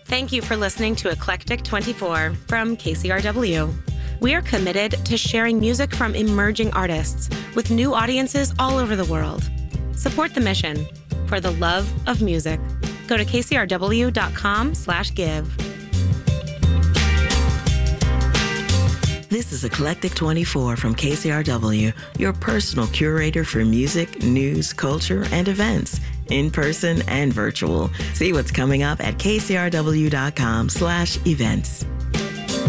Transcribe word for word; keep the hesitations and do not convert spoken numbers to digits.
Thank you for listening to Eclectic twenty-four from K C R W. We are committed to sharing music from emerging artists with new audiences all over the world. Support the mission for the love of music. Go to k c r w dot com slash give. This is Eclectic twenty-four from K C R W, your personal curator for music, news, culture, and events, in person and virtual. See what's coming up at k c r w dot com slash events.